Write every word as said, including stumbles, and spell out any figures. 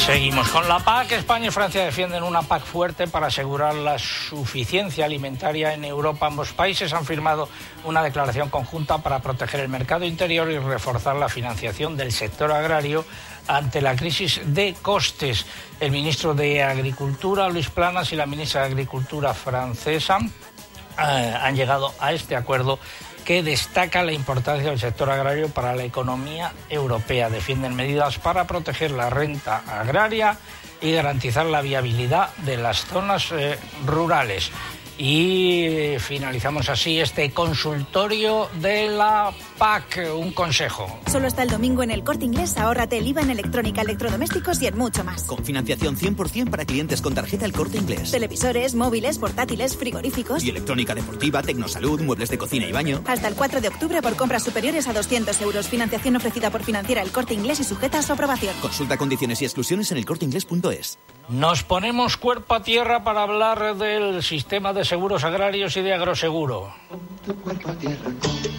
Seguimos con la P A C. España y Francia defienden una P A C fuerte para asegurar la suficiencia alimentaria en Europa. Ambos países han firmado una declaración conjunta para proteger el mercado interior y reforzar la financiación del sector agrario ante la crisis de costes. El ministro de Agricultura, Luis Planas, y la ministra de Agricultura francesa eh, han llegado a este acuerdo que destaca la importancia del sector agrario para la economía europea. Defienden medidas para proteger la renta agraria y garantizar la viabilidad de las zonas eh, rurales. Y finalizamos así este consultorio de la P A C. Un consejo. Solo hasta el domingo en El Corte Inglés, ahórrate el I V A en electrónica, electrodomésticos y en mucho más. Con financiación cien por ciento para clientes con tarjeta El Corte Inglés. Televisores, móviles, portátiles, frigoríficos. Y electrónica deportiva, tecnosalud, muebles de cocina y baño. Hasta el cuatro de octubre por compras superiores a doscientos euros. Financiación ofrecida por Financiera El Corte Inglés y sujeta a su aprobación. Consulta condiciones y exclusiones en elcorteinglés punto es. Nos ponemos cuerpo a tierra para hablar del sistema de seguros agrarios y de agroseguro. Pon tu cuerpo a tierra.